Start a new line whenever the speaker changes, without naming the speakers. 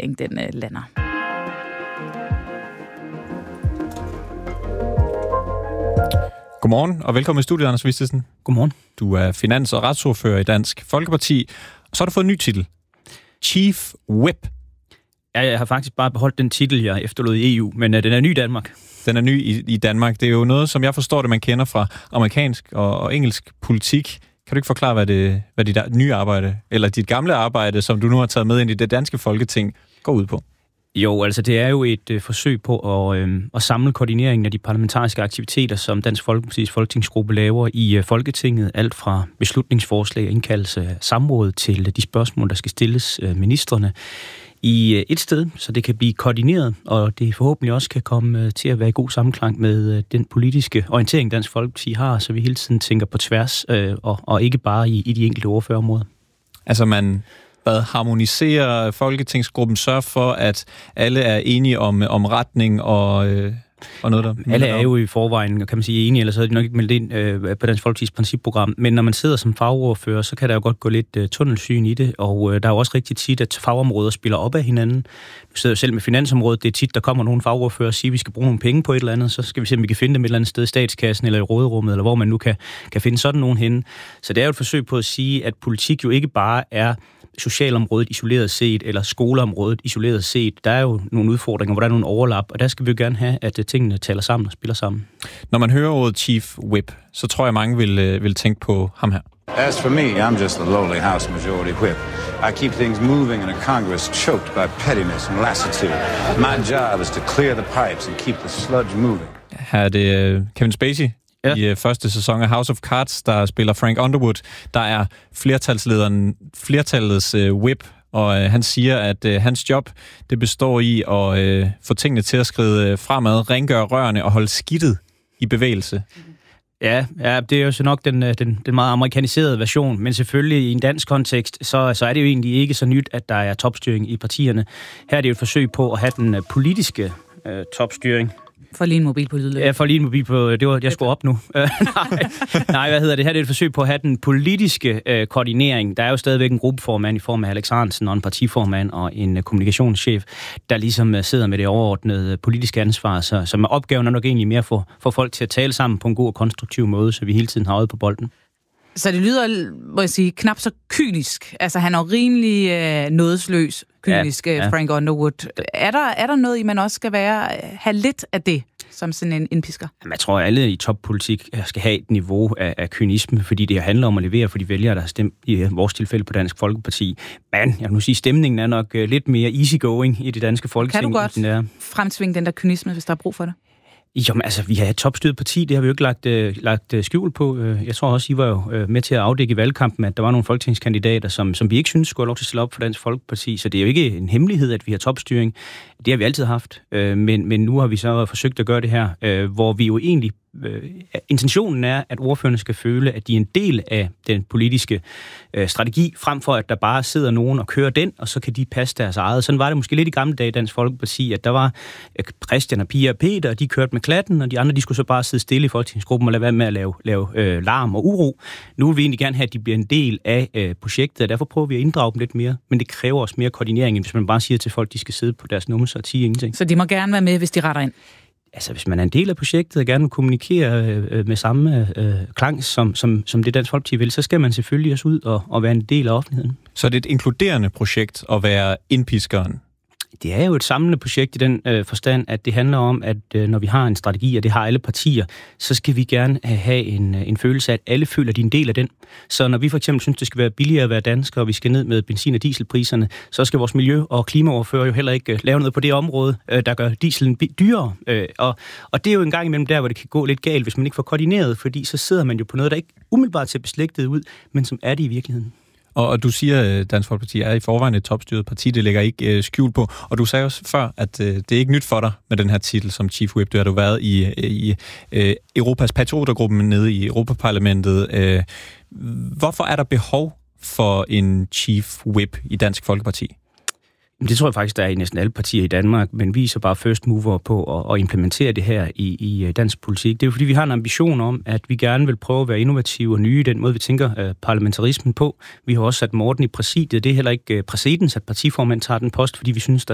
regering den lander.
Godmorgen og velkommen i studiet, Anders Vistesen.
Godmorgen.
Du er finans- og retsordfører i Dansk Folkeparti, og så har du fået en ny titel. Chief Whip.
Ja, jeg har faktisk bare beholdt den titel, jeg efterlod i EU, men den er ny i Danmark.
Den er ny i Danmark. Det er jo noget, som jeg forstår det, man kender fra amerikansk og engelsk politik. Kan du ikke forklare, hvad dit nye arbejde, eller dit gamle arbejde, som du nu har taget med ind i det danske Folketing, går ud på?
Jo, altså det er jo et forsøg på at samle koordineringen af de parlamentariske aktiviteter, som Dansk Folkepartis folketingsgruppe laver i Folketinget. Alt fra beslutningsforslag og indkaldelse af samråd til de spørgsmål, der skal stilles ministerne i et sted, så det kan blive koordineret, og det forhåbentlig også kan komme til at være i god sammenklang med den politiske orientering, Dansk Folkeparti har, så vi hele tiden tænker på tværs og ikke bare i de enkelte ordførerområder.
Altså man harmoniserer Folketingsgruppen, sørger for, at alle er enige om retning og noget der...
Alle er jo i forvejen, kan man sige, enige, eller så er de nok ikke meldt ind på Dansk Folkepartis principprogram, men når man sidder som fagordfører, så kan der jo godt gå lidt tunnelsyn i det, og der er jo også rigtig tit, at fagområder spiller op af hinanden. Du sidder jo selv med finansområdet, det er tit, der kommer nogle fagordfører og siger, at vi skal bruge nogle penge på et eller andet, så skal vi se, om vi kan finde dem et eller andet sted i statskassen eller i råderummet, eller hvor man nu kan finde sådan nogen henne. Så det er jo et forsøg på at sige, at politik jo ikke bare er socialområdet isoleret set, eller skoleområdet isoleret set. Der er jo nogle udfordringer, hvor der er nogle overlap, og der skal vi jo gerne have, at tingene taler sammen og spiller sammen.
Når man hører ordet Chief Whip, så tror jeg, mange vil tænke på ham her.
As for me, I'm just a lowly House Majority Whip. I keep things moving in a Congress choked by pettiness and lassitude. My job is to clear the pipes and keep the sludge moving.
Her er det Kevin Spacey. Ja. I første sæson af House of Cards, der spiller Frank Underwood, der er flertallets whip, og han siger, at hans job, det består i at få tingene til at skride fremad, rengøre rørene og holde skidtet i bevægelse.
Ja, det er jo så nok den meget amerikaniserede version, men selvfølgelig i en dansk kontekst, så er det jo egentlig ikke så nyt, at der er topstyring i partierne. Her er det jo et forsøg på at have den politiske topstyring.
For lige en mobil på lydløb.
Ja, for lige en mobil på... jeg skulle op nu. Nej, hvad hedder det? Her er det et forsøg på at have den politiske koordinering. Der er jo stadigvæk en gruppeformand i form af Alex Ahrendtsen og en partiformand og en kommunikationschef, der ligesom sidder med det overordnede politiske ansvar. Så med opgaven er nok egentlig mere for folk til at tale sammen på en god og konstruktiv måde, så vi hele tiden har øjet på bolden.
Så det lyder, må jeg sige, knap så kynisk. Altså, han er jo rimelig nådesløs, kynisk, ja. Frank Underwood. Er der noget, I man også skal have lidt af det, som sådan en indpisker?
Jamen, jeg tror, at alle i toppolitik skal have et niveau af kynisme, fordi det handler om at levere for de vælgere, der har stemt i vores tilfælde på Dansk Folkeparti. Men jeg vil nu sige, stemningen er nok lidt mere easygoing i det danske Folketing.
Kan du godt fremtvinge den der kynisme, hvis der er brug for det?
Jamen altså, vi har et topstyret parti, det har vi jo ikke lagt skjul på. Jeg tror også, I var jo med til at afdække i valgkampen, at der var nogle folketingskandidater, som vi ikke synes skulle have lov til at stille op for Dansk Folkeparti. Så det er jo ikke en hemmelighed, at vi har topstyring. Det har vi altid haft. Men nu har vi så forsøgt at gøre det her, hvor vi jo egentlig... intentionen er, at ordførerne skal føle, at de er en del af den politiske strategi, frem for at der bare sidder nogen og kører den, og så kan de passe deres eget. Sådan var det måske lidt i gamle dage i Dansk Folkeparti, at der var Christian og Pia og Peter, og de kørte med klatten, og de andre, de skulle så bare sidde stille i folketingsgruppen og lade være med at lave larm og uro. Nu vil vi egentlig gerne have, at de bliver en del af projektet, og derfor prøver vi at inddrage dem lidt mere, men det kræver også mere koordinering, hvis man bare siger til folk, de skal sidde på deres nummer og sige ingenting.
Så de må gerne være med, hvis de retter ind?
Altså, hvis man er en del af projektet og gerne vil kommunikere med samme klang, som det Dansk Folkeparti vil, så skal man selvfølgelig også ud og være en del af offentligheden.
Så det er et inkluderende projekt at være indpiskeren?
Det er jo et samlende projekt i den forstand, at det handler om, at når vi har en strategi, og det har alle partier, så skal vi gerne have en følelse af, at alle føler, at de er en del af den. Så når vi for eksempel synes, det skal være billigere at være dansker, og vi skal ned med benzin- og dieselpriserne, så skal vores miljø- og klimaoverfører jo heller ikke lave noget på det område, der gør dieselen dyrere. Og det er jo en gang imellem der, hvor det kan gå lidt galt, hvis man ikke får koordineret, fordi så sidder man jo på noget, der ikke umiddelbart ser beslægtet ud, men som er det i virkeligheden.
Og du siger, at Dansk Folkeparti er i forvejen et topstyret parti, det lægger ikke skjul på. Og du sagde også før, at det er ikke nyt for dig med den her titel som Chief Whip. Du har været i Europas patriotergruppen nede i Europaparlamentet. Hvorfor er der behov for en Chief Whip i Dansk Folkeparti?
Det tror jeg faktisk, der er i næsten alle partier i Danmark, men vi er så bare first mover på at implementere det her i dansk politik. Det er jo fordi, vi har en ambition om, at vi gerne vil prøve at være innovative og nye i den måde, vi tænker parlamentarismen på. Vi har også sat Morten i præsidiet. Det er heller ikke præcedens, at partiformand tager den post, fordi vi synes,